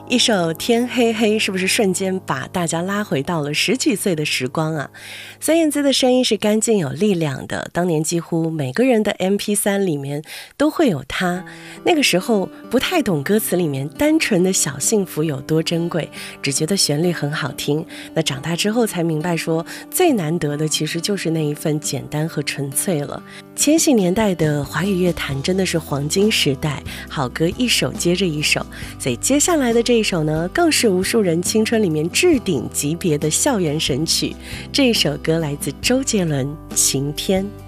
一首天黑黑是不是瞬间把大家拉回到了10几岁的时光啊？孙燕姿的声音是干净有力量的，当年几乎每个人的 MP3 里面都会有她。那个时候不太懂歌词里面单纯的小幸福有多珍贵，只觉得旋律很好听。那长大之后才明白说，最难得的其实就是那一份简单和纯粹了。千禧年代的华语乐坛真的是黄金时代，好歌一首接着一首，所以接下来的这一首呢，更是无数人青春里面置顶级别的校园神曲。这一首歌来自周杰伦《晴天》。